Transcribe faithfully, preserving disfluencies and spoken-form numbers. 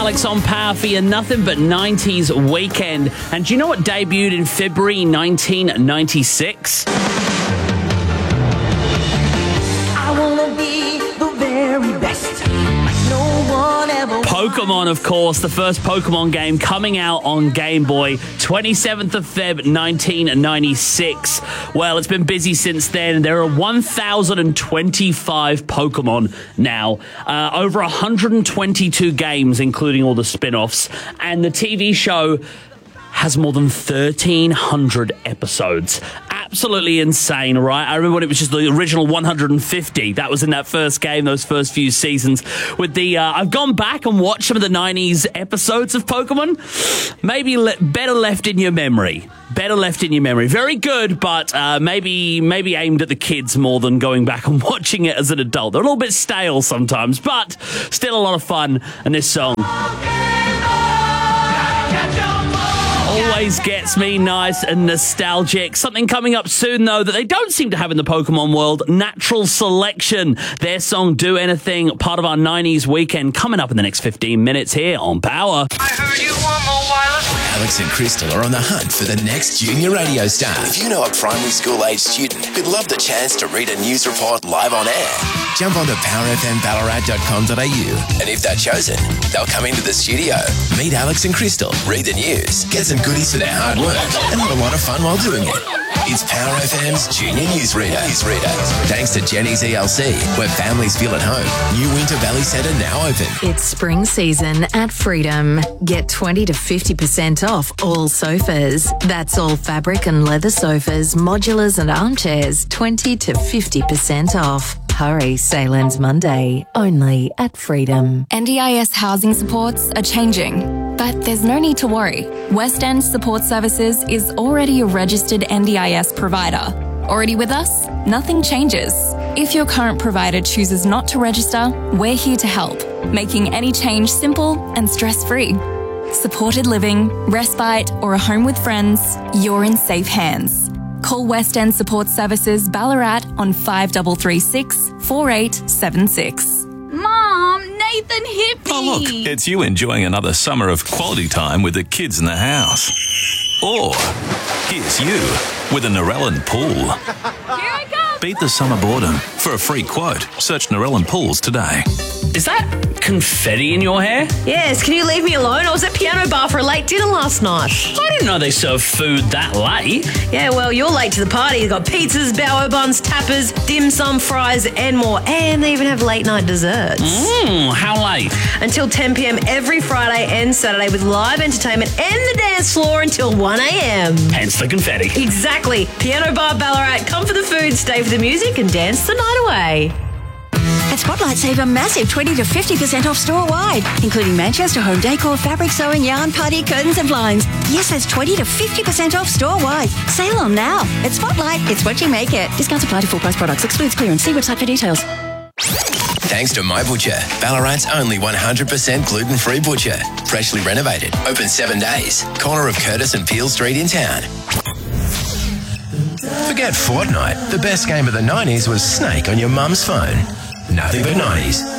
Alex on Power for your Nothing But nineties weekend. And do you know what debuted in February nineteen ninety-six? I wanna be the very best, like no one ever. Pokemon, of course, the first Pokemon game coming out on Game Boy, twenty-seventh of February nineteen ninety-six. Well, it's been busy since then. There are one thousand twenty-five Pokemon now, uh, over one hundred twenty-two games, including all the spin-offs, and the T V show has more than thirteen hundred episodes. Absolutely insane, right? I remember when it was just the original one hundred fifty. That was in that first game, those first few seasons. With the, uh, I've gone back and watched some of the nineties episodes of Pokemon. Maybe le- better left in your memory. Better left in your memory. Very good, but uh, maybe maybe aimed at the kids more than going back and watching it as an adult. They're a little bit stale sometimes, but still a lot of fun. And this song always gets me nice and nostalgic. Something coming up soon, though, that they don't seem to have in the Pokemon world, Natural Selection. Their song, Do Anything, part of our nineties weekend, coming up in the next fifteen minutes here on Power. I heard you want more wireless. Alex and Crystal are on the hunt for the next junior radio star. If you know a primary school age student who'd love the chance to read a news report live on air, jump on to power f m ballarat dot com dot a u, and if they're chosen, they'll come into the studio, meet Alex and Crystal, read the news, get some goodies for their hard work, and have a lot of fun while doing it. It's Power F M's Junior Newsreader. Newsreader. Thanks to Jenny's E L C, where families feel at home. New Winter Valley Centre now open. It's spring season at Freedom. Get twenty to fifty percent off all sofas. That's all fabric and leather sofas, modulars and armchairs, twenty to fifty percent off. Hurry, sale ends Monday, only at Freedom. N D I S housing supports are changing, but there's no need to worry. West End Support Services is already a registered N D I S provider. Already with us? Nothing changes. If your current provider chooses not to register, we're here to help, making any change simple and stress-free. Supported living, respite, or a home with friends, you're in safe hands. Call West End Support Services Ballarat on five three three six, four eight seven six. Mom, Nathan hit me. Oh, look, it's you enjoying another summer of quality time with the kids in the house. Or here's you with a Narellan pool. Here I come. Beat the summer boredom. For a free quote, search Narellan Pools today. Is that confetti in your hair? Yes, can you leave me alone? I was at Piano Bar for a late dinner last night. I didn't know they serve food that late. Yeah, well, you're late to the party. You've got pizzas, bao buns, tappers, dim sum, fries, and more. And they even have late night desserts. Mmm, how late? Until ten p.m. every Friday and Saturday with live entertainment and the dance floor until one a.m. Hence the confetti. Exactly. Piano Bar Ballarat. Come for the food, stay for the music, and dance the night away. At Spotlight, save a massive twenty to fifty percent off store-wide, including Manchester home decor, fabric sewing, yarn, party, curtains and blinds. Yes, that's twenty to fifty percent off store-wide. Sale on now. At Spotlight, it's what you make it. Discounts apply to full-price products. Excludes clearance. See website for details. Thanks to My Butcher, Ballarat's only one hundred percent gluten-free butcher. Freshly renovated. Open seven days. Corner of Curtis and Peel Street in town. Forget Fortnite. The best game of the nineties was Snake on your mum's phone. Nothing but nineties.